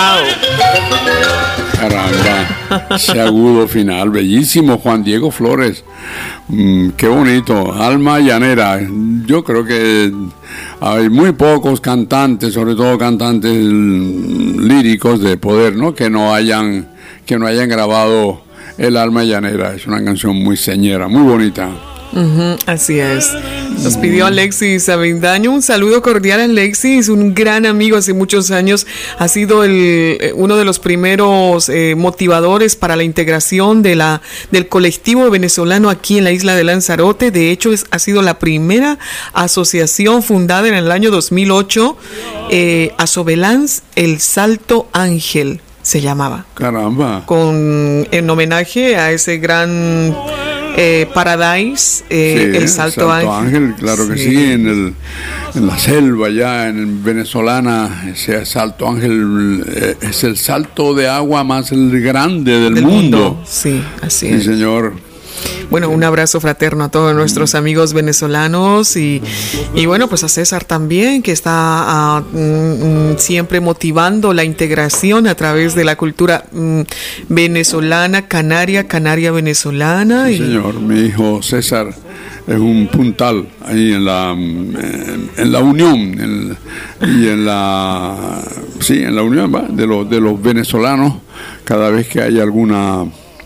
Caramba, ese agudo final, bellísimo, Juan Diego Flores. Qué bonito, alma llanera. Yo creo que hay muy pocos cantantes, sobre todo cantantes líricos de poder, ¿no? Que no hayan grabado El alma llanera. Es una canción muy señera, muy bonita. Así es. Nos pidió Alexis Avendaño. Un saludo cordial a Alexis, un gran amigo hace muchos años. Ha sido uno de los primeros motivadores para la integración del colectivo venezolano aquí en la isla de Lanzarote. De hecho, ha sido la primera asociación fundada en el año 2008, Asobelans El Salto Ángel se llamaba. Caramba. En homenaje a ese gran Paradise, el Salto Ángel, claro que sí, en la selva ya en venezolana, ese Salto Ángel es el salto de agua más grande del mundo. Sí, así es. Sí, señor. Bueno, un abrazo fraterno a todos nuestros amigos venezolanos y bueno, pues a César también, que está siempre motivando la integración a través de la cultura venezolana, canaria venezolana. Sí, señor, mi hijo César es un puntal ahí en la unión, en la unión de los venezolanos. Cada vez que hay alguna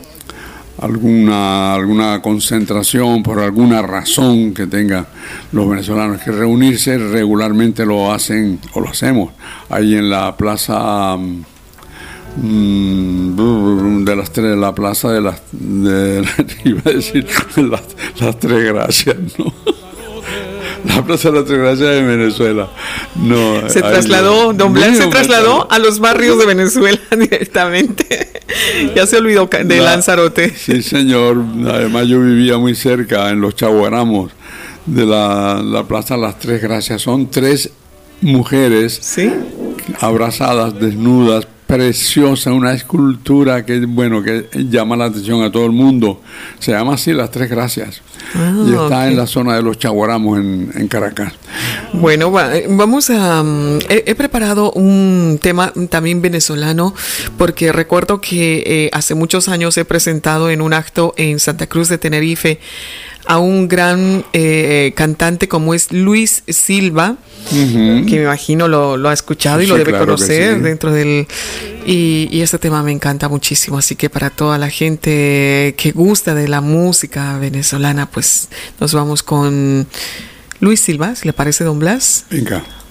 concentración, por alguna razón que tengan los venezolanos que reunirse, regularmente lo hacen, o lo hacemos, ahí en la plaza de la plaza de las iba a decir las Tres Gracias, ¿no? La Plaza de las Tres Gracias de Venezuela. No, se trasladó, Don Blas se trasladó a los barrios de Venezuela directamente. Ya se olvidó de Lanzarote. Sí, señor. Además, yo vivía muy cerca, en los Chaguaramos, de la Plaza de las Tres Gracias. Son tres mujeres, ¿sí?, abrazadas, desnudas, preciosa, una escultura que llama la atención a todo el mundo. Se llama así Las Tres Gracias, y está en la zona de los Chaguaramos en Caracas. Bueno, vamos a he preparado un tema también venezolano, porque recuerdo que hace muchos años he presentado en un acto en Santa Cruz de Tenerife a un gran cantante como es Luis Silva, que me imagino lo ha escuchado y lo debe conocer, sí, dentro del... Y este tema me encanta muchísimo, así que para toda la gente que gusta de la música venezolana, pues nos vamos con Luis Silva, ¿le parece, Don Blas? Venga.